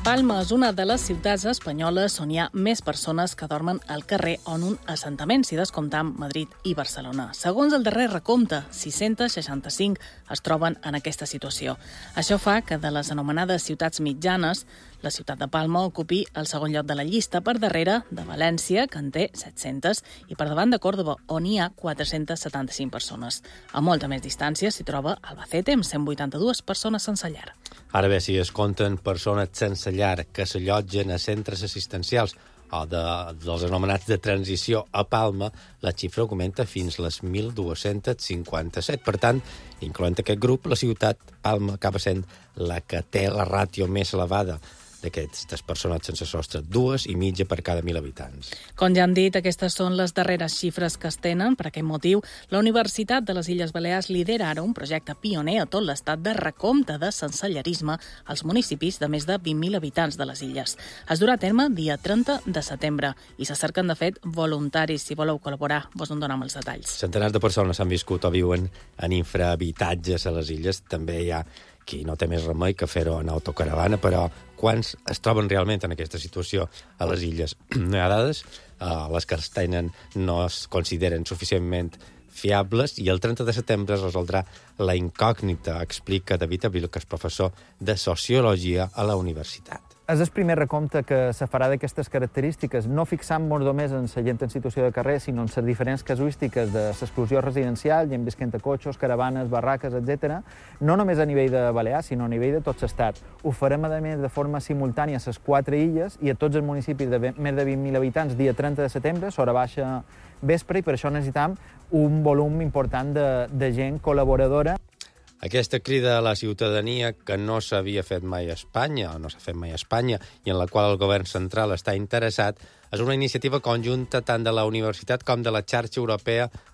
Palma és una de les ciutats espanyoles on hi ha més persones que dormen al carrer o en un assentament, si descomptam Madrid i Barcelona. Segons el darrer recompte, 665 es troben en aquesta situació. Això fa que de les anomenades ciutats mitjanes, la ciutat de Palma ocupi el segon lloc de la llista, per darrere de València, que en té 700, i per davant de Còrdova, on hi ha 475 persones. A molta més distància s'hi troba Albacete, amb 182 persones sense llar. Ara bé, si es compten persones sense llar que s'allotgen a centres assistencials o dels anomenats de transició a Palma, la xifra augmenta fins les 1.257. Per tant, incloent aquest grup, la ciutat Palma acaba sent la que té la ràtio més elevada d'aquestes persones sense sostre, 2,5 per cada 1.000 habitants. Com ja han dit, aquestes són les darreres xifres que es tenen. Per aquest motiu, la Universitat de les Illes Balears lidera ara un projecte pioner a tot l'estat de recompte de sensellarisme als municipis de més de 20.000 habitants de les illes. Es durà a terme dia 30 de setembre i se cerquen, de fet, voluntaris. Si voleu col·laborar, vos en donem els detalls. Centenars de persones han viscut o viuen en infrahabitatges a les illes. També hi ha qui no té més remei que fer-ho en autocaravana, però quants es troben realment en aquesta situació a les illes? No hi ha dades, les que es tenen no es consideren suficientment fiables, i el 30 de setembre es resoldrà la incògnita, explica David Abril, que és professor de Sociologia a la universitat. És el primer recompte que se farà d'aquestes característiques, no fixant-nos només en la gent en situació de carrer, sinó en les diferents casuístiques de l'exclusió residencial, gent visquent a cotxos, caravanes, barraques, etc. No només a nivell de Balears, sinó a nivell de tot l'estat. Ho farem, a més, de forma simultània a les 4 illes i a tots els municipis de més de 20.000 habitants, dia 30 de setembre, s'hora baixa vespre, i per això necessitam un volum important de gent col·laboradora. Aquesta crida a la ciutadania, que no s'havia fet mai a Espanya, o no s'ha fet mai a Espanya, i en la qual el govern central està interessat, és una iniciativa conjunta tant de la universitat com de la xarxa europea